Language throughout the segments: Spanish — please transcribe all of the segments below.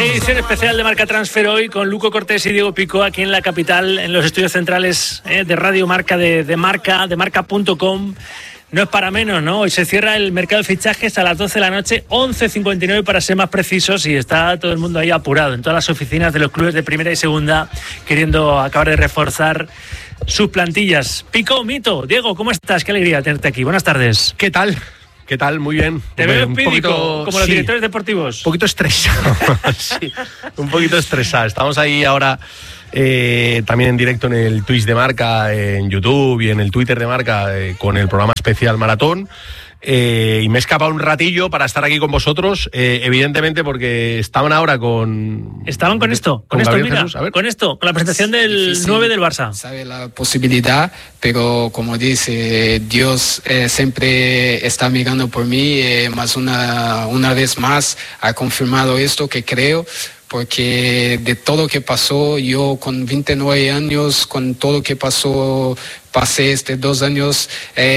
Edición especial de Marca Transfer hoy con Luco Cortés y Diego Picó aquí en la capital, en los estudios centrales de Radio Marca, de marca.com. No es para menos, ¿no? Hoy se cierra el mercado de fichajes a las 12 de la noche, 11:59 para ser más precisos, y está todo el mundo ahí apurado en todas las oficinas de los clubes de primera y segunda, queriendo acabar de reforzar sus plantillas. Picó, Mito, Diego, ¿cómo estás? Qué alegría tenerte aquí. Buenas tardes. ¿Qué tal? ¿Qué tal? Muy bien. Te veo empírico, como los directores deportivos. Un poquito estresado. Sí, un poquito estresado. Estamos ahí ahora también en directo en el Twitch de Marca, en YouTube y en el Twitter de Marca, con el programa especial Maratón. Y me he escapado un ratillo para estar aquí con vosotros, evidentemente porque estaban ahora con... Estaban con esto, con la presentación del 9 del Barça. Sabe la posibilidad, pero como dice, Dios siempre está mirando por mí, más una vez más ha confirmado esto que creo. Porque de todo lo que pasó, yo con 29 años, con todo lo que pasó, pasé estos 2 años,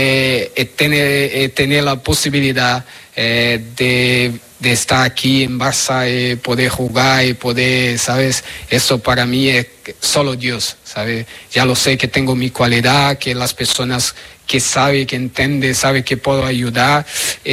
tener la posibilidad de estar aquí en Barça, poder jugar y poder, ¿sabes? Eso para mí es solo Dios, ¿sabes? Ya lo sé que tengo mi cualidad, que las personas que saben, que entienden, saben que puedo ayudar.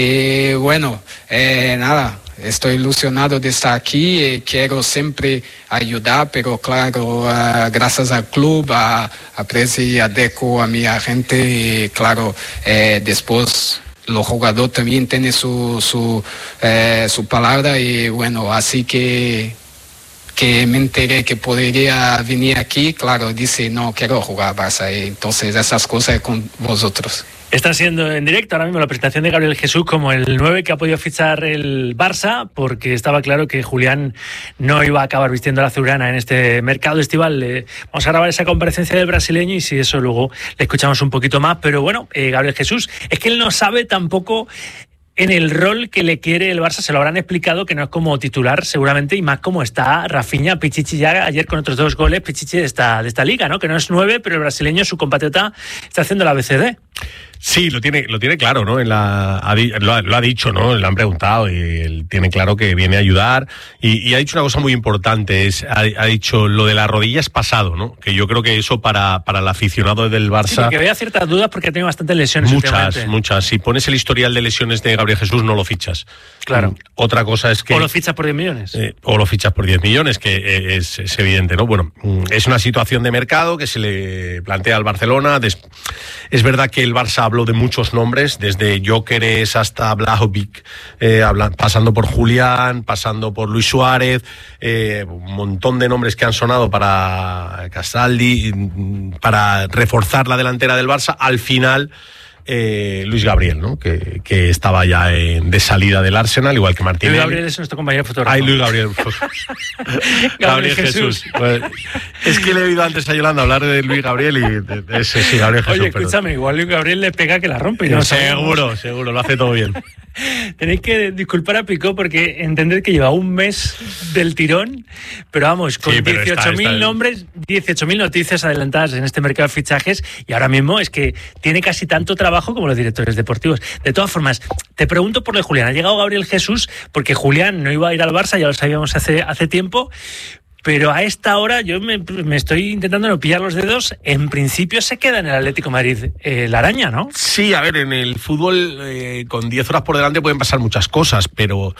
Nada. Estoy ilusionado de estar aquí, quiero siempre ayudar, pero claro, gracias al club, a Presi, a Deco, a mi agente, claro, después los jugadores también tienen su palabra y bueno, así que me enteré que podría venir aquí, claro, dice, no, quiero jugar Barça, entonces esas cosas con vosotros. Está siendo en directo ahora mismo la presentación de Gabriel Jesús como el 9 que ha podido fichar el Barça, porque estaba claro que Julián no iba a acabar vistiendo la azulgrana en este mercado estival. Vamos a grabar esa comparecencia del brasileño y si eso luego le escuchamos un poquito más. Pero bueno, Gabriel Jesús, es que él no sabe tampoco en el rol que le quiere el Barça. Se lo habrán explicado que no es como titular seguramente, y más como está Rafinha, Pichichi ya ayer con otros 2 goles, Pichichi de esta liga, ¿no? Que no es 9, pero el brasileño, su compatriota, está haciendo la BCD. Sí, lo tiene claro, ¿no? Lo ha dicho, ¿no? Le han preguntado y él tiene claro que viene a ayudar y ha dicho una cosa muy importante, ha dicho lo de la rodilla es pasado, ¿no? Que yo creo que eso para el aficionado del Barça... Sí, porque había ciertas dudas porque ha tenido bastantes lesiones. Muchas. Si pones el historial de lesiones de Gabriel Jesús no lo fichas. Claro. Otra cosa es que... O lo fichas por 10 millones. O lo fichas por 10 millones, que es evidente, ¿no? Bueno, es una situación de mercado que se le plantea al Barcelona. Es verdad que el Barça habló de muchos nombres, desde Gyökeres hasta Vlahovic, pasando por Julián, pasando por Luis Suárez, un montón de nombres que han sonado para Castaldi, para reforzar la delantera del Barça. Al final, Luis Gabriel, ¿no? Que estaba ya de salida del Arsenal, igual que Martínez. Luis Gabriel es nuestro compañero fotógrafo. Ay, Luis Gabriel. Gabriel Jesús. Pues, es que le he oído antes a Yolanda hablar de Luis Gabriel y de ese sí, Gabriel Jesús. Oye, escúchame, igual Luis Gabriel le pega que la rompe. Y no seguro, lo hace todo bien. Tenéis que disculpar a Picó porque entender que lleva un mes del tirón, pero vamos, con 18.000 nombres, 18.000 noticias adelantadas en este mercado de fichajes, y ahora mismo es que tiene casi tanto trabajo como los directores deportivos. De todas formas, te pregunto por lo de Julián. Ha llegado Gabriel Jesús porque Julián no iba a ir al Barça, ya lo sabíamos hace tiempo. Pero a esta hora yo me estoy intentando no pillar los dedos. En principio se queda en el Atlético de Madrid la araña, ¿no? Sí, a ver, en el fútbol con 10 horas por delante pueden pasar muchas cosas, pero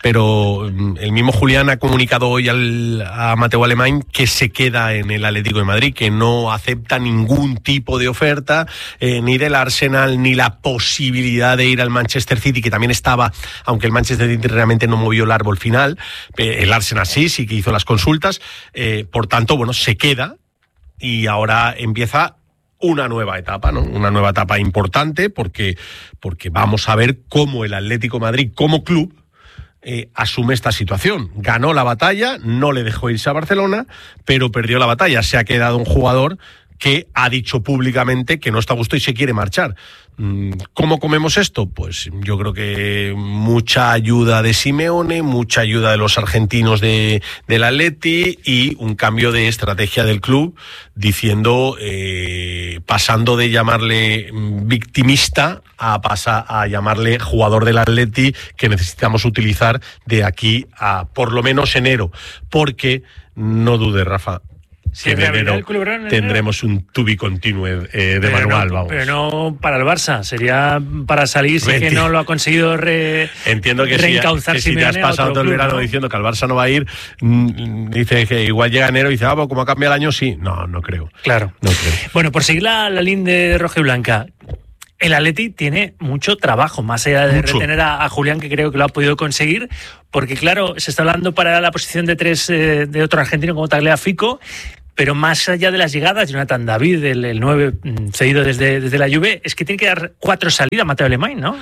el mismo Julián ha comunicado hoy a Mateu Alemany que se queda en el Atlético de Madrid, que no acepta ningún tipo de oferta, ni del Arsenal, ni la posibilidad de ir al Manchester City, que también estaba, aunque el Manchester City realmente no movió el árbol final, el Arsenal sí que hizo las consultas. Por tanto, bueno, se queda y ahora empieza una nueva etapa, ¿no? Una nueva etapa importante porque vamos a ver cómo el Atlético de Madrid como club asume esta situación. Ganó la batalla, no le dejó irse a Barcelona, pero perdió la batalla. Se ha quedado un jugador que ha dicho públicamente que no está a gusto y se quiere marchar. ¿Cómo comemos esto? Pues yo creo que mucha ayuda de Simeone, mucha ayuda de los argentinos del Atleti y un cambio de estrategia del club diciendo, pasando de llamarle victimista a llamarle jugador del Atleti que necesitamos utilizar de aquí a por lo menos enero, porque no dude, Rafa, Sí, en enero tendremos un to be continue de manual, vamos. Pero no para el Barça, sería para salirse que no lo ha conseguido entiendo que reencauzar si te has pasado todo el verano, ¿no?, diciendo que al Barça no va a ir, dice que igual llega enero y dice, pues como ha cambiado el año, sí. No creo. Claro. No creo. Bueno, por seguir la línea de roja y blanca, el Atleti tiene mucho trabajo, más allá de retener a Julián, que creo que lo ha podido conseguir, porque claro, se está hablando para la posición de 3 de otro argentino como Tagliafico, pero más allá de las llegadas, Jonathan David, el 9 cedido desde la Juve, es que tiene que dar 4 salidas Mateo Alemany, ¿no?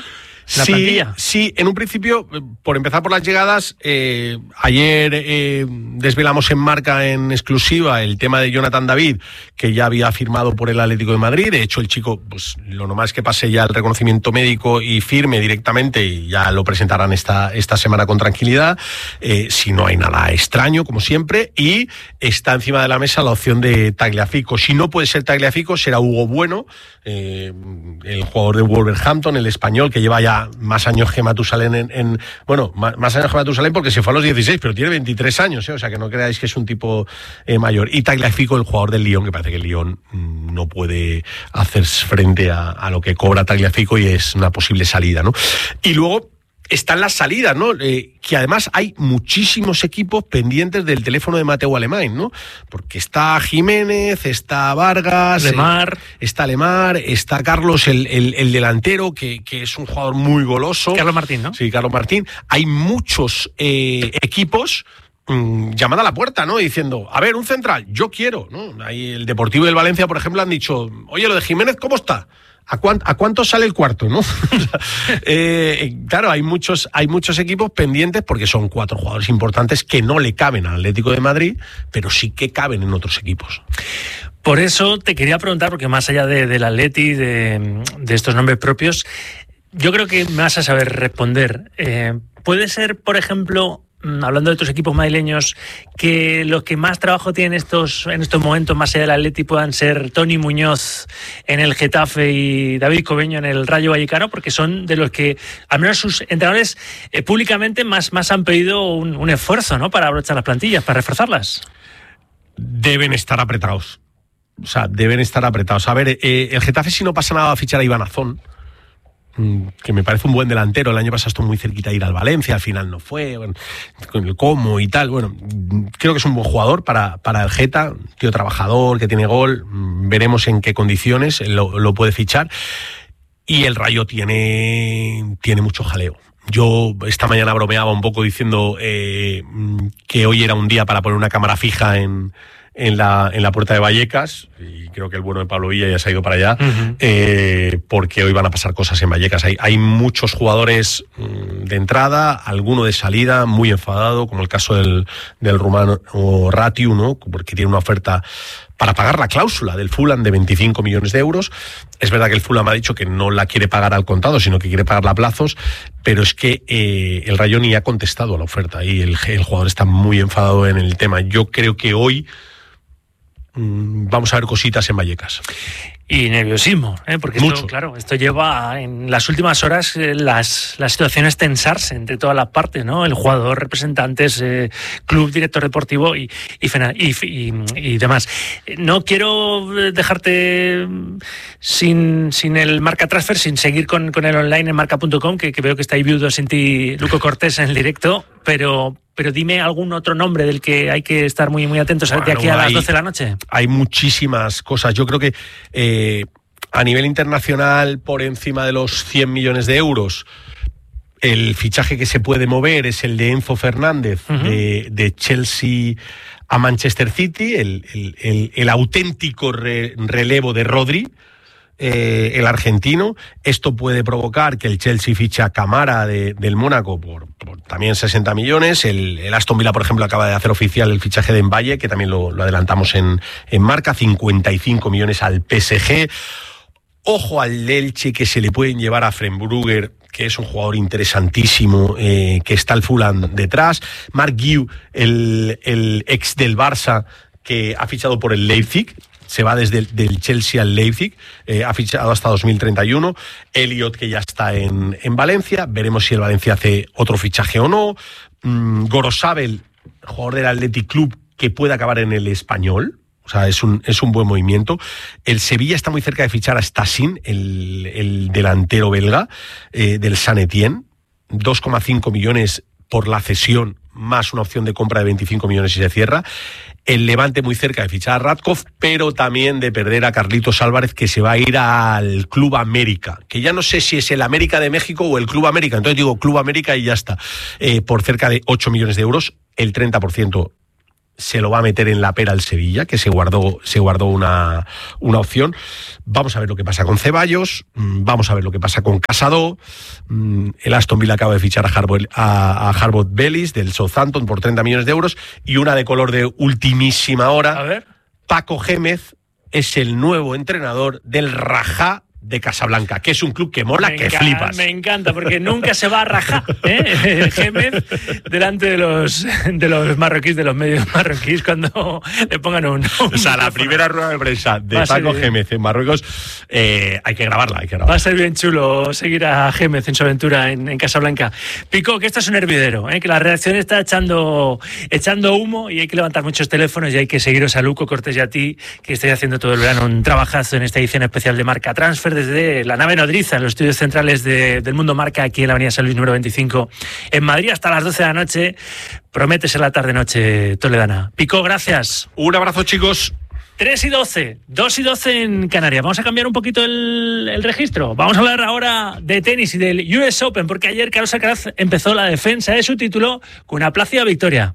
Sí, en un principio, por empezar por las llegadas, ayer desvelamos en Marca en exclusiva el tema de Jonathan David, que ya había firmado por el Atlético de Madrid. De hecho, el chico, pues lo normal es que pase ya el reconocimiento médico y firme directamente, y ya lo presentarán esta semana con tranquilidad, si no hay nada extraño, como siempre, y está encima de la mesa la opción de Tagliafico. Si no puede ser Tagliafico, será Hugo Bueno, el jugador de Wolverhampton, el español, que lleva ya más años que Matusalén más años que Matusalén porque se fue a los 16, pero tiene 23 años, o sea que no creáis que es un tipo mayor. Y Tagliafico, el jugador del Lyon, que parece que el Lyon no puede hacer frente a lo que cobra Tagliafico y es una posible salida, ¿no? Y luego están las salidas, ¿no? Que además hay muchísimos equipos pendientes del teléfono de Mateu Alemany, ¿no? Porque está Jiménez, está Vargas, está Lemar, está Carlos, el delantero, que es un jugador muy goloso. Carlos Martín, ¿no? Sí, Carlos Martín. Hay muchos equipos llamando a la puerta, ¿no? Diciendo, a ver, un central, yo quiero, ¿no? Ahí el Deportivo del Valencia, por ejemplo, han dicho, oye, lo de Jiménez, ¿cómo está? ¿A cuánto sale el cuarto, no? Claro, hay muchos equipos pendientes porque son 4 jugadores importantes que no le caben al Atlético de Madrid, pero sí que caben en otros equipos. Por eso te quería preguntar, porque más allá del Atleti, de estos nombres propios, yo creo que me vas a saber responder. ¿Puede ser, por ejemplo, hablando de otros equipos madrileños, que los que más trabajo tienen en estos momentos, más allá del Atleti, puedan ser Toni Muñoz en el Getafe y David Cobeño en el Rayo Vallecano? Porque son de los que, al menos sus entrenadores públicamente, más han pedido un esfuerzo, ¿no?, para abrochar las plantillas, para reforzarlas. Deben estar apretados. A ver, el Getafe, si no pasa nada, va a fichar a Iván Azón, que me parece un buen delantero. El año pasado estuvo muy cerquita de ir al Valencia, al final no fue, con el Como y tal. Bueno, creo que es un buen jugador para el Geta, tío trabajador, que tiene gol. Veremos en qué condiciones lo puede fichar. Y el Rayo tiene mucho jaleo. Yo esta mañana bromeaba un poco diciendo que hoy era un día para poner una cámara fija en la puerta de Vallecas, y creo que el bueno de Pablo Villa ya se ha ido para allá, porque hoy van a pasar cosas en Vallecas. Hay muchos jugadores de entrada, alguno de salida, muy enfadado, como el caso del rumano Ratiu, ¿no?, porque tiene una oferta para pagar la cláusula del Fulham de 25 millones de euros. Es verdad que el Fulham ha dicho que no la quiere pagar al contado, sino que quiere pagarla a plazos, pero es que el Rayo ni ha contestado a la oferta y el jugador está muy enfadado en el tema. Yo creo que hoy vamos a ver cositas en Vallecas. Y nerviosismo, porque esto lleva en las últimas horas las situaciones tensarse entre todas las partes, ¿no? El jugador, representantes, club, director deportivo y demás. No quiero dejarte sin el Marca Transfer, sin seguir con el online en marca.com, que veo que está ahí viudo sin ti, Luco Cortés, en el directo, pero dime algún otro nombre del que hay que estar muy, muy atentos de aquí a las 12 de la noche. Hay muchísimas cosas. Yo creo que a nivel internacional, por encima de los 100 millones de euros, el fichaje que se puede mover es el de Enzo Fernández, de Chelsea a Manchester City, el auténtico relevo de Rodri. el argentino. Esto puede provocar que el Chelsea ficha a Camara del Mónaco por también 60 millones. El Aston Villa, por ejemplo, acaba de hacer oficial el fichaje de Mbaye, que también lo adelantamos en marca, 55 millones al PSG. Ojo al Elche, que se le pueden llevar a Frenbrugger, que es un jugador interesantísimo, que está el Fulham detrás. Marc Guiu, el ex del Barça, que ha fichado por el Leipzig, se va desde del Chelsea al Leipzig, ha fichado hasta 2031. Elliot, que ya está en Valencia, veremos si el Valencia hace otro fichaje o no. Gorosabel, jugador del Athletic Club, que puede acabar en el Español. O sea, es un buen movimiento. El Sevilla está muy cerca de fichar a Stassin, el delantero belga, del Saint-Étienne. 2,5 millones por la cesión, más una opción de compra de 25 millones si se cierra. El Levante muy cerca de fichar a Radkov, pero también de perder a Carlitos Álvarez, que se va a ir al Club América, que ya no sé si es el América de México o el Club América, entonces digo Club América y ya está, por cerca de 8 millones de euros, el 30% se lo va a meter en la pera el Sevilla, que se guardó una opción. Vamos a ver lo que pasa con Ceballos, vamos a ver lo que pasa con Casado. El Aston Villa acaba de fichar a Harvard Bellis del Southampton por 30 millones de euros. Y una de color de ultimísima hora. A ver. Paco Gémez es el nuevo entrenador del Rajá de Casablanca, que es un club que mola, que flipas. Me encanta, porque nunca se va a rajar, Gémez, delante de los marroquíes, de los medios marroquíes, cuando le pongan un o sea, la primera rueda de prensa de Paco Gémez en Marruecos, hay que grabarla, Va a ser bien chulo seguir a Gémez en su aventura en Casablanca. Pico, que esto es un hervidero, que la redacción está echando humo y hay que levantar muchos teléfonos y hay que seguiros a Luco Cortés y a ti, que estáis haciendo todo el verano un trabajazo en esta edición especial de Marca Transfer, desde la nave nodriza en los estudios centrales del Mundo Marca, aquí en la avenida San Luis número 25 en Madrid, hasta las 12 de la noche. Promete ser la tarde-noche toledana. Pico, gracias. Un abrazo, chicos. 3 y 12, 2 y 12 en Canarias. Vamos a cambiar un poquito el registro. Vamos a hablar ahora de tenis y del US Open, porque ayer Carlos Alcaraz empezó la defensa de su título con una plácida victoria.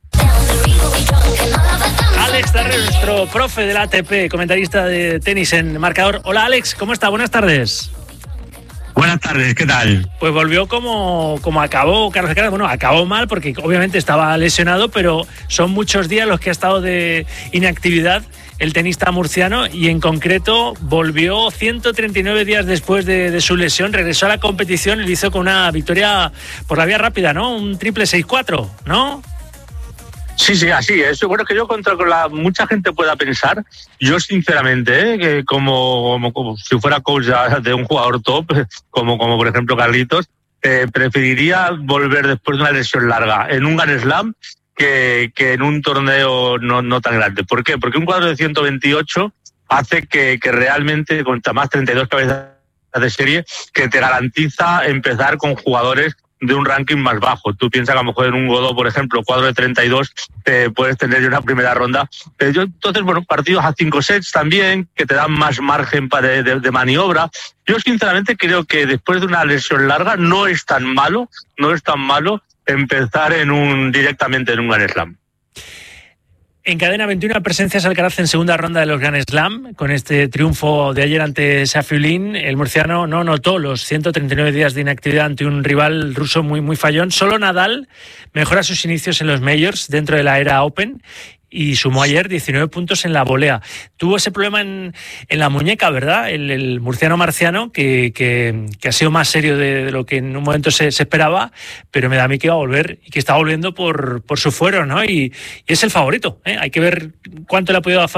Alex Darrer, nuestro profe del ATP, comentarista de tenis en Marcador. Hola Alex, ¿cómo está? Buenas tardes. Buenas tardes, ¿qué tal? Pues volvió como acabó Carlos Alcaraz. Bueno, acabó mal porque obviamente estaba lesionado, pero son muchos días los que ha estado de inactividad el tenista murciano, y en concreto volvió 139 días después de su lesión, regresó a la competición y lo hizo con una victoria por la vía rápida, ¿no? Un triple 6-4, ¿no? Sí, así es. Bueno, que yo contra mucha gente pueda pensar, yo sinceramente, que como si fuera coach de un jugador top, como por ejemplo Carlitos, preferiría volver después de una lesión larga en un Grand Slam que en un torneo no tan grande. ¿Por qué? Porque un cuadro de 128 hace que realmente, con más 32 cabezas de serie, que te garantiza empezar con jugadores de un ranking más bajo. Tú piensas que a lo mejor en un Godó, por ejemplo, cuadro de 32, puedes tener una primera ronda. Entonces, bueno, partidos a 5 sets también, que te dan más margen de maniobra. Yo sinceramente creo que después de una lesión larga no es tan malo empezar directamente en un Grand Slam. Encadena 21 presencias Alcaraz en segunda ronda de los Grand Slam. Con este triunfo de ayer ante Safiullin, el murciano no notó los 139 días de inactividad ante un rival ruso muy, muy fallón. Solo Nadal mejora sus inicios en los majors dentro de la era Open y sumó ayer 19 puntos en la volea. Tuvo ese problema en la muñeca, ¿verdad? El murciano marciano, que ha sido más serio de lo que en un momento se esperaba, pero me da a mí que va a volver y que está volviendo por su fuero, ¿no? Y es el favorito, ¿eh? Hay que ver cuánto le ha podido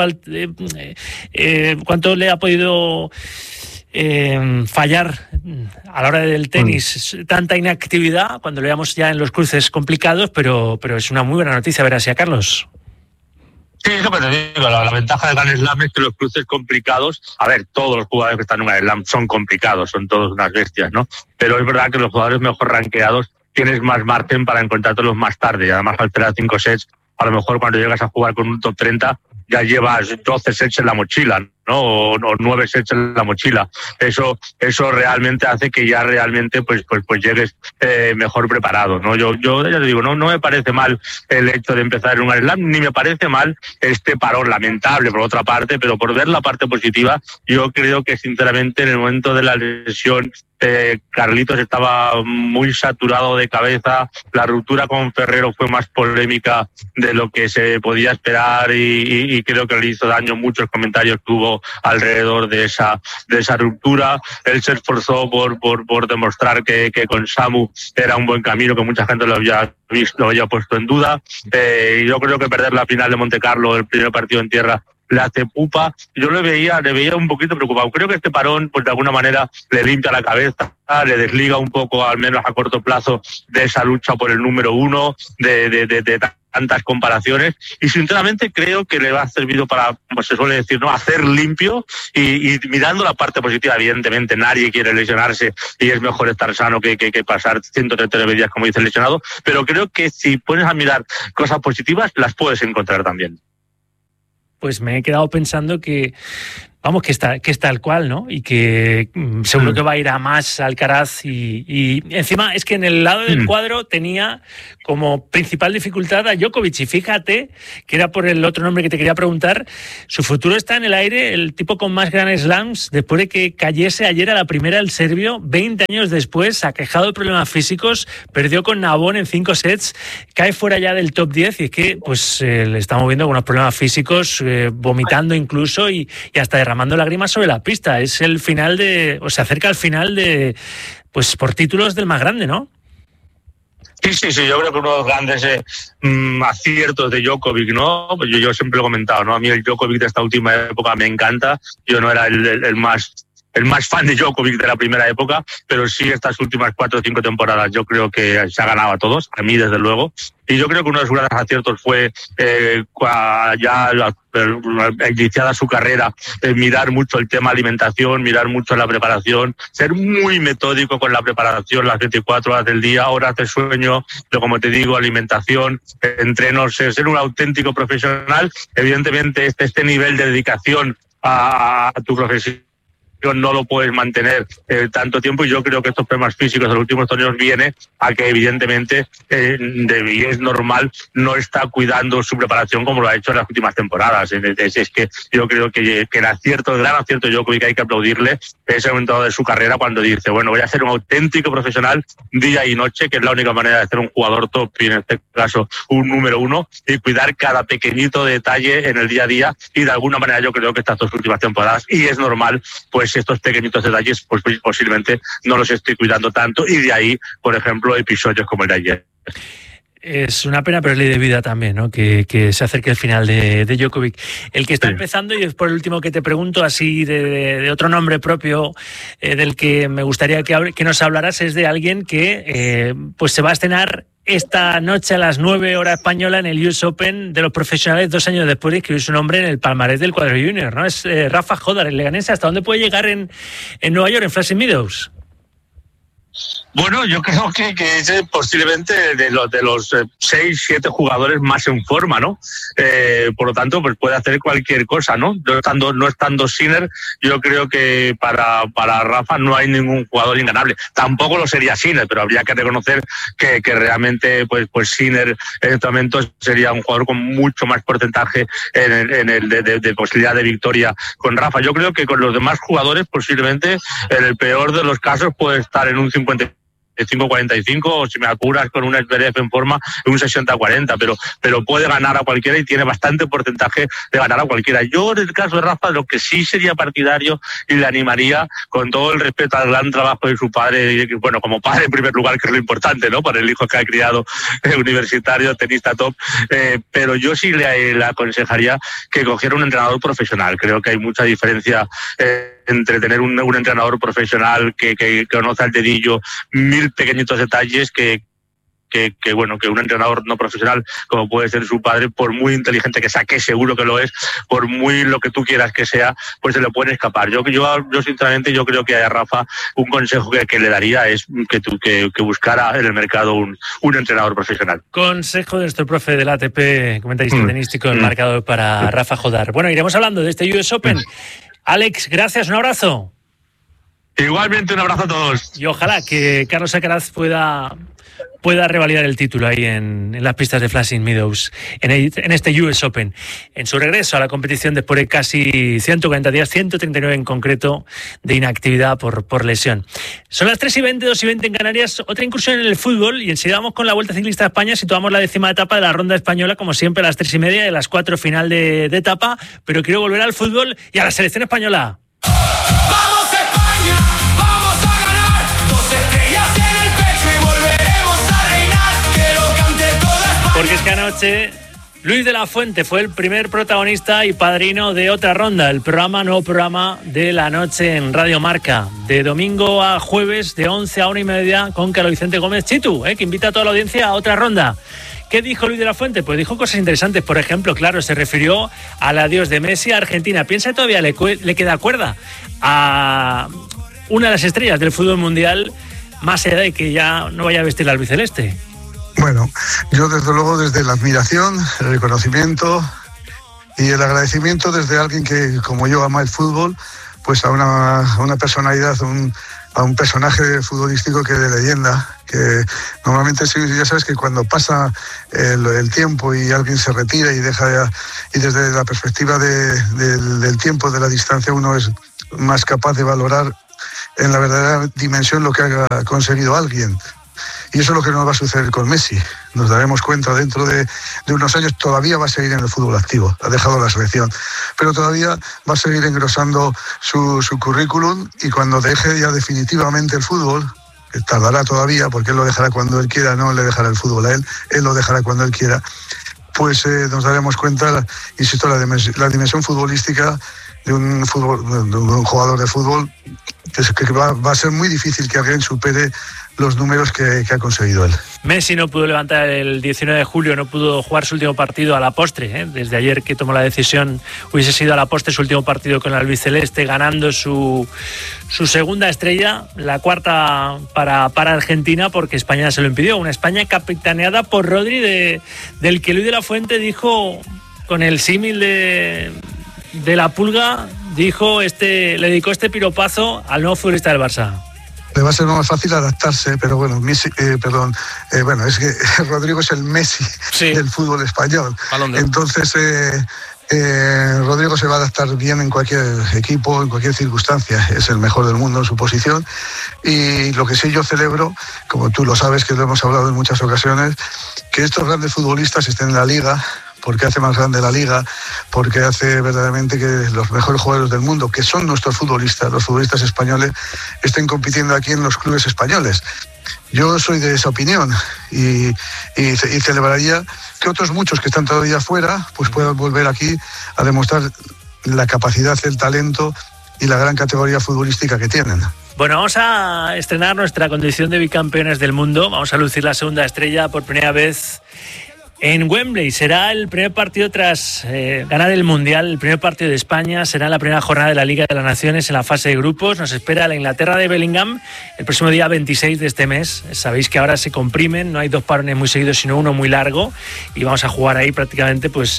fallar a la hora del tenis tanta inactividad cuando lo veamos ya en los cruces complicados, pero es una muy buena noticia ver así a Carlos. Sí, eso que te digo, la ventaja del Grand Slam es que los cruces complicados, a ver, todos los jugadores que están en un Grand Slam son complicados, son todos unas bestias, ¿no? Pero es verdad que los jugadores mejor rankeados tienes más margen para encontrártelos más tarde, y además al tener 5 sets, a lo mejor cuando llegas a jugar con un top 30 ya llevas 12 sets en la mochila, ¿no? O 9 sets en la mochila. Eso realmente hace que ya realmente pues llegues mejor preparado, ¿no? Yo ya te digo, no me parece mal el hecho de empezar en un slam, ni me parece mal este parón lamentable por otra parte, pero por ver la parte positiva, yo creo que sinceramente en el momento de la lesión Carlitos estaba muy saturado de cabeza, la ruptura con Ferrero fue más polémica de lo que se podía esperar y creo que le hizo daño muchos comentarios que hubo alrededor de esa ruptura. Él se esforzó por demostrar que con Samu era un buen camino, que mucha gente lo había visto, lo había puesto en duda. Yo creo que perder la final de Montecarlo, el primer partido en tierra, le hace pupa. Yo le veía un poquito preocupado. Creo que este parón, pues de alguna manera, le limpia la cabeza, le desliga un poco, al menos a corto plazo, de esa lucha por el número 1, de tantas comparaciones, y sinceramente creo que le va a servir para, como se suele decir, ¿no?, hacer limpio y mirando la parte positiva. Evidentemente nadie quiere lesionarse y es mejor estar sano que pasar 139 días, como dice el lesionado, pero creo que si pones a mirar cosas positivas, las puedes encontrar también. Pues me he quedado pensando que es tal cual, ¿no? Y que seguro que va a ir a más Alcaraz y encima es que en el lado del cuadro tenía como principal dificultad a Djokovic, y fíjate que era por el otro nombre que te quería preguntar, su futuro está en el aire, el tipo con más Grand Slams, después de que cayese ayer a la primera el serbio, 20 años después, aquejado de problemas físicos, perdió con Navon en 5 sets, cae fuera ya del top 10 y es que pues le estamos viendo con unos problemas físicos, vomitando incluso y hasta derramando lágrimas sobre la pista. Es el final se acerca al final de, pues por títulos del más grande, ¿no? Sí, yo creo que uno de los grandes aciertos de Djokovic, ¿no? Yo siempre lo he comentado, ¿no? A mí el Djokovic de esta última época me encanta. Yo no era el más fan de Djokovic de la primera época, pero sí estas últimas 4 o 5 temporadas yo creo que se ha ganado a todos, a mí desde luego. Y yo creo que uno de sus grandes aciertos fue ya iniciada su carrera, mirar mucho el tema alimentación, mirar mucho la preparación, ser muy metódico con la preparación, las 24 horas del día, horas de sueño, pero como te digo, alimentación, entrenos, ser un auténtico profesional. Evidentemente este nivel de dedicación a tu profesión no lo puedes mantener tanto tiempo, y yo creo que estos problemas físicos de los últimos torneos vienen a que evidentemente y es normal, no está cuidando su preparación como lo ha hecho en las últimas temporadas. Es que yo creo que el gran acierto de Djokovic, que hay que aplaudirle, es el momento de su carrera cuando dice, bueno, voy a ser un auténtico profesional día y noche, que es la única manera de ser un jugador top y en este caso un número 1, y cuidar cada pequeñito detalle en el día a día, y de alguna manera yo creo que estas 2 últimas temporadas, y es normal, pues estos pequeñitos detalles pues posiblemente no los estoy cuidando tanto, y de ahí, por ejemplo, episodios como el de ayer. Es una pena, pero es ley de vida también, ¿no? Que se acerque el final de Djokovic. El que está empezando, y es por el último que te pregunto, así de otro nombre propio del que me gustaría que nos hablaras, es de alguien que pues se va a estrenar esta noche a las 9 hora española en el US Open de los profesionales, 2 años después de escribir su nombre en el palmarés del cuadro junior, ¿no? Es Rafa Jodar, el leganense. ¿Hasta dónde puede llegar en Nueva York, en Flushing Meadows? Bueno, yo creo que es posiblemente de los 6-7 jugadores más en forma, ¿no? Por lo tanto, pues puede hacer cualquier cosa, ¿no? No estando Sinner, yo creo que para Rafa no hay ningún jugador inganable. Tampoco lo sería Sinner, pero habría que reconocer que realmente pues Sinner en este momento sería un jugador con mucho más porcentaje en el de posibilidad de victoria con Rafa. Yo creo que con los demás jugadores posiblemente en el peor de los casos puede estar en un 55-45, o si me apuras con un Zverev en forma, un 60-40, pero puede ganar a cualquiera y tiene bastante porcentaje de ganar a cualquiera. Yo en el caso de Rafa, lo que sí sería partidario y le animaría, con todo el respeto al gran trabajo de su padre, bueno, como padre en primer lugar, que es lo importante, ¿no?, para el hijo que ha criado, universitario, tenista top, pero yo sí le aconsejaría que cogiera un entrenador profesional. Creo que hay mucha diferencia entre tener un entrenador profesional que conoce al dedillo 1000 pequeñitos detalles que un entrenador no profesional como puede ser su padre, por muy inteligente que sea, que seguro que lo es, por muy lo que tú quieras que sea, pues se le puede escapar. Yo sinceramente yo creo que a Rafa un consejo que le daría es que buscara en el mercado un entrenador profesional. Consejo de nuestro profe del ATP, comentarista tenístico, enmarcado para Rafa Jodar. Bueno, iremos hablando de este US Open Alex, gracias, un abrazo. Igualmente, un abrazo a todos. Y ojalá que Carlos Alcaraz pueda revalidar el título ahí en las pistas de Flushing Meadows, en este US Open, en su regreso a la competición después de casi 140 días, 139 en concreto, de inactividad por lesión. Son las 3:20, 2:20 en Canarias, otra incursión en el fútbol, y enseguida vamos con la Vuelta Ciclista a España. Situamos la 10ª etapa de la Ronda Española, como siempre a las 3:30, de las 4 final de etapa, pero quiero volver al fútbol y a la selección española. Porque es que anoche Luis de la Fuente fue el primer protagonista y padrino de Otra Ronda, el nuevo programa de la noche en Radio Marca, de domingo a jueves de 11 a 1:30 con Carlos Vicente Gómez Chitu, que invita a toda la audiencia a Otra Ronda. ¿Qué dijo Luis de la Fuente? Pues dijo cosas interesantes. Por ejemplo, claro, se refirió al adiós de Messi a Argentina. Piensa que todavía le queda cuerda a una de las estrellas del fútbol mundial, más allá de que ya no vaya a vestir la albiceleste. Bueno, yo desde luego desde la admiración, el reconocimiento y el agradecimiento desde alguien que, como yo, ama el fútbol, pues a una personalidad, a un personaje futbolístico que de leyenda, que normalmente ya sabes que cuando pasa el tiempo y alguien se retira y y desde la perspectiva del tiempo, de la distancia, uno es más capaz de valorar en la verdadera dimensión lo que ha conseguido alguien. Y eso es lo que nos va a suceder con Messi. Nos daremos cuenta dentro de unos años, todavía va a seguir en el fútbol activo, ha dejado la selección, pero todavía va a seguir engrosando su currículum, y cuando deje ya definitivamente el fútbol, que tardará todavía porque él lo dejará cuando él quiera, no le dejará el fútbol a él lo dejará cuando él quiera, pues nos daremos cuenta, insisto, la dimensión futbolística de un jugador de fútbol, que va a ser muy difícil que alguien supere los números que ha conseguido él. Messi no pudo levantar el 19 de julio, no pudo jugar su último partido a la postre, Desde ayer que tomó la decisión, hubiese sido a la postre su último partido con la albiceleste, ganando su segunda estrella, la cuarta para Argentina, porque España se lo impidió. Una España capitaneada por Rodri, del que Luis de la Fuente dijo, con el símil de la pulga, le dedicó este piropazo al nuevo futbolista del Barça. Le va a ser más fácil adaptarse, pero bueno, es que Rodrigo es el Messi del fútbol español. Entonces, Rodrigo se va a adaptar bien en cualquier equipo, en cualquier circunstancia. Es el mejor del mundo en su posición. Y lo que sí yo celebro, como tú lo sabes, que lo hemos hablado en muchas ocasiones, que estos grandes futbolistas estén en la liga, porque hace más grande la liga, porque hace verdaderamente que los mejores jugadores del mundo, que son nuestros futbolistas, los futbolistas españoles, estén compitiendo aquí en los clubes españoles. Yo soy de esa opinión y celebraría que otros muchos que están todavía fuera pues puedan volver aquí a demostrar la capacidad, el talento y la gran categoría futbolística que tienen. Bueno, vamos a estrenar nuestra condición de bicampeones del mundo. Vamos a lucir la segunda estrella por primera vez en Wembley. Será el primer partido tras ganar el Mundial, el primer partido de España. Será la primera jornada de la Liga de las Naciones en la fase de grupos. Nos espera la Inglaterra de Bellingham el próximo día 26 de este mes. Sabéis que ahora se comprimen, no hay 2 parones muy seguidos, sino uno muy largo. Y vamos a jugar ahí prácticamente pues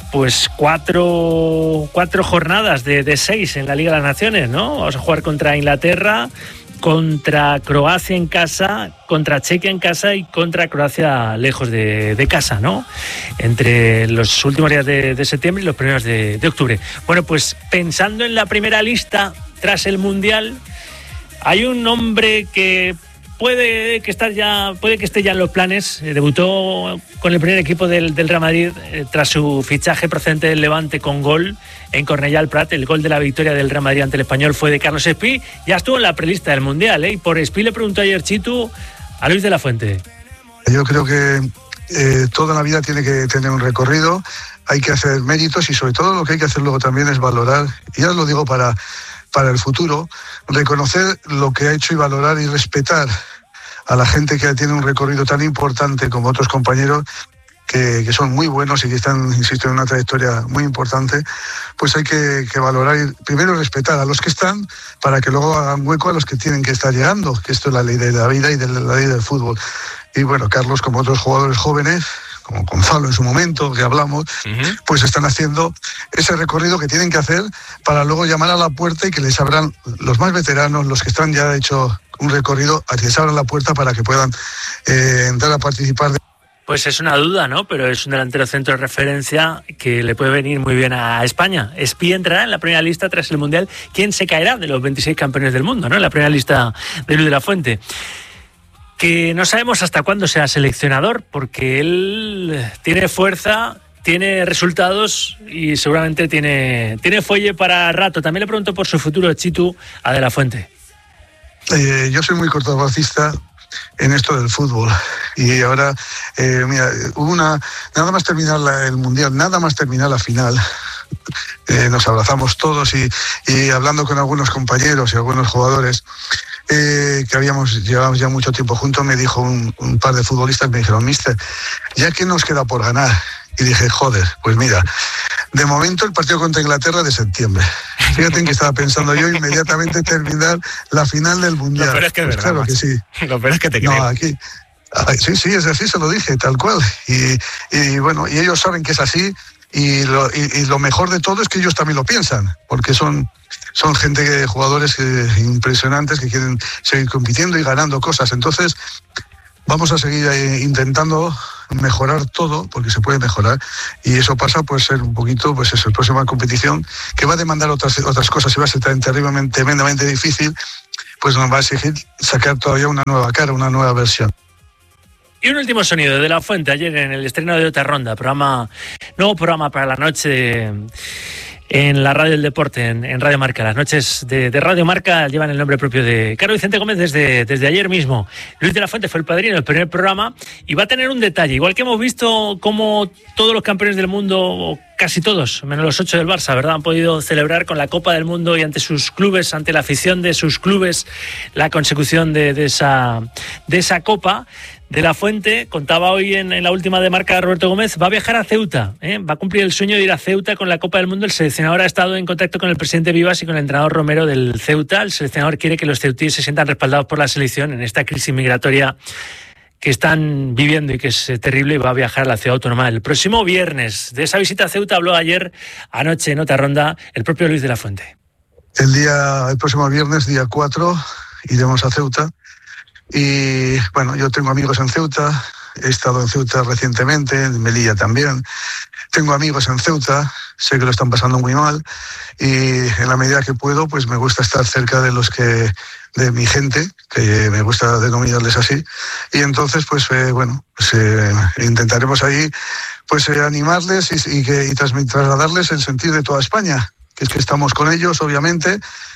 4 jornadas de 6 en la Liga de las Naciones, ¿no? Vamos a jugar contra Inglaterra, contra Croacia en casa, contra Chequia en casa y contra Croacia lejos de casa, ¿no? Entre los últimos días de septiembre y los primeros de octubre. Bueno, pues pensando en la primera lista tras el Mundial, hay un hombre que puede que esté ya en los planes. Debutó con el primer equipo del Real Madrid tras su fichaje procedente del Levante con gol en Cornellà al Prat. El gol de la victoria del Real Madrid ante el Español fue de Carlos Espí. Ya estuvo en la prelista del Mundial, y por Espí le preguntó ayer Chitu a Luis de la Fuente. Yo creo que toda la vida tiene que tener un recorrido, hay que hacer méritos, y sobre todo lo que hay que hacer luego también es valorar, y ya lo digo para el futuro, reconocer lo que ha hecho y valorar y respetar a la gente que tiene un recorrido tan importante como otros compañeros que son muy buenos y que están, insisto, en una trayectoria muy importante. Pues hay que valorar y primero respetar a los que están para que luego hagan hueco a los que tienen que estar llegando, que esto es la ley de la vida y de la ley del fútbol. Y bueno, Carlos, como otros jugadores jóvenes, como Gonzalo en su momento, que hablamos, pues están haciendo ese recorrido que tienen que hacer para luego llamar a la puerta y que les abran los más veteranos, los que están ya hecho un recorrido, a que les abran la puerta para que puedan entrar a participar. Pues es una duda, ¿no? Pero es un delantero centro de referencia que le puede venir muy bien a España. Espí entrará en la primera lista tras el Mundial. ¿Quién se caerá de los 26 campeones del mundo, ¿no? En la primera lista de Luis de la Fuente. Que no sabemos hasta cuándo sea seleccionador, porque él tiene fuerza, tiene resultados y seguramente tiene fuelle para rato. También le pregunto por su futuro, Chitu, a De la Fuente. Yo soy muy cortoplacista en esto del fútbol y ahora mira, hubo nada más terminar el Mundial, nada más terminar la final, nos abrazamos todos y hablando con algunos compañeros y algunos jugadores que llevamos ya mucho tiempo juntos, me dijo un par de futbolistas, me dijeron: mister, ¿ya qué nos queda por ganar? Y dije: joder, pues mira, de momento el partido contra Inglaterra de septiembre. Fíjate en que estaba pensando yo inmediatamente terminar la final del Mundial. Lo peor es que pues claro que sí. Lo peor es que te creo. No, aquí. Sí, es así, se lo dije, tal cual. Y bueno, y ellos saben que es así. Y lo mejor de todo es que ellos también lo piensan, porque son gente, jugadores impresionantes que quieren seguir compitiendo y ganando cosas. Entonces, vamos a seguir intentando mejorar todo, porque se puede mejorar, y eso pasa por ser un poquito, pues eso, la próxima competición, que va a demandar otras cosas y va a ser tremendamente difícil, pues nos va a exigir sacar todavía una nueva cara, una nueva versión. Y un último sonido de La Fuente ayer en el estreno de Otra Ronda, nuevo programa para la noche en la radio del deporte, en Radio Marca. Las noches de Radio Marca llevan el nombre propio de Carlos Vicente Gómez desde ayer mismo. Luis de la Fuente fue el padrino del primer programa y va a tener un detalle. Igual que hemos visto cómo todos los campeones del mundo, o casi todos, menos los 8 del Barça, ¿verdad?, han podido celebrar con la Copa del Mundo y ante sus clubes, ante la afición de sus clubes, la consecución de esa Copa. De la Fuente contaba hoy en la última de Marca Roberto Gómez, va a viajar a Ceuta, va a cumplir el sueño de ir a Ceuta con la Copa del Mundo. El seleccionador ha estado en contacto con el presidente Vivas y con el entrenador Romero del Ceuta. El seleccionador quiere que los ceutíes se sientan respaldados por la selección en esta crisis migratoria que están viviendo y que es terrible, y va a viajar a la ciudad autónoma el próximo viernes. De esa visita a Ceuta habló anoche en Otra Ronda el propio Luis de la Fuente. El próximo viernes, día 4, iremos a Ceuta. Y bueno, yo tengo amigos en Ceuta, he estado en Ceuta recientemente, en Melilla también. Tengo amigos en Ceuta, sé que lo están pasando muy mal y en la medida que puedo, pues me gusta estar cerca de mi gente, que me gusta denominarles así. Y entonces, pues intentaremos ahí pues animarles y trasladarles el sentir de toda España, que es que estamos con ellos, obviamente.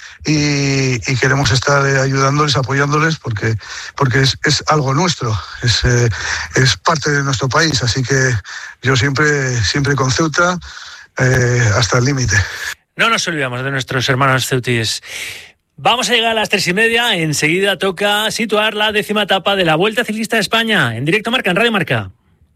Y queremos estar ayudándoles, apoyándoles, porque es algo nuestro, es parte de nuestro país, así que yo siempre con Ceuta hasta el límite. No nos olvidamos de nuestros hermanos ceutíes. Vamos a llegar a las 3:30, enseguida toca situar la 10ª etapa de la Vuelta Ciclista de España, en directo Marca, en Radio Marca.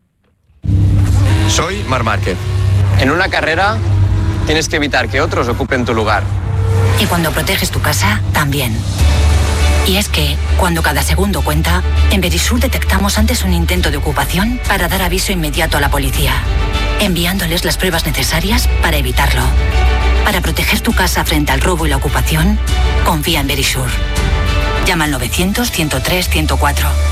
Soy Marc Márquez. En una carrera tienes que evitar que otros ocupen tu lugar. Y cuando proteges tu casa, también. Y es que, cuando cada segundo cuenta, en Verisur detectamos antes un intento de ocupación para dar aviso inmediato a la policía, enviándoles las pruebas necesarias para evitarlo. Para proteger tu casa frente al robo y la ocupación, confía en Verisur. Llama al 900-103-104.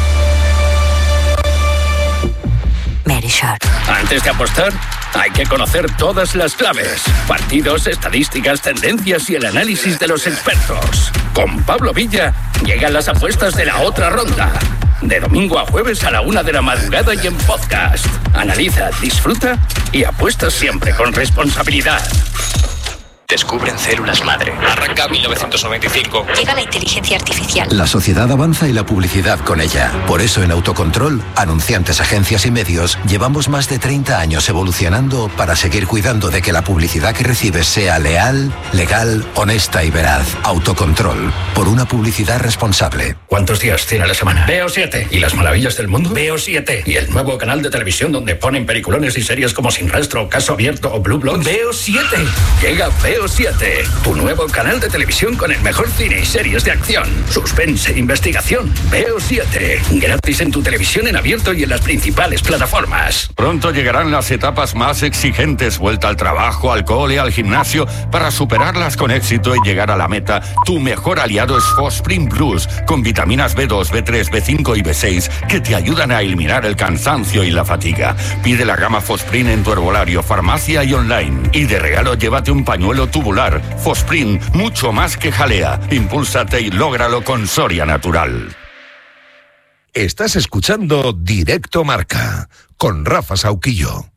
Verisur. Antes de apostar, hay que conocer todas las claves, partidos, estadísticas, tendencias y el análisis de los expertos. Con Pablo Villa llegan las apuestas de la Otra Ronda. De domingo a jueves a la 1 de la madrugada y en podcast. Analiza, disfruta y apuesta siempre con responsabilidad. Descubren células madre. Arranca 1995. Llega la inteligencia artificial. La sociedad avanza y la publicidad con ella. Por eso en Autocontrol, anunciantes, agencias y medios, llevamos más de 30 años evolucionando para seguir cuidando de que la publicidad que recibes sea leal, legal, honesta y veraz. Autocontrol, por una publicidad responsable. ¿Cuántos días tiene a la semana? Veo 7. ¿Y las maravillas del mundo? Veo 7. ¿Y el nuevo canal de televisión donde ponen peliculones y series como Sin Rastro, Caso Abierto o Blue Bloods? Veo 7. Llega Veo Veo 7, tu nuevo canal de televisión con el mejor cine y series de acción, suspense e investigación. Veo 7, gratis en tu televisión en abierto y en las principales plataformas. Pronto llegarán las etapas más exigentes, vuelta al trabajo, al cole, al gimnasio. Para superarlas con éxito y llegar a la meta, tu mejor aliado es Fosprin Plus, con vitaminas B2, B3, B5 y B6 que te ayudan a eliminar el cansancio y la fatiga. Pide la gama Fosprin en tu herbolario, farmacia y online. Y de regalo llévate un pañuelo tubular. Fosprin, mucho más que jalea. Impúlsate y lógralo con Soria Natural. Estás escuchando Directo Marca con Rafa Sauquillo.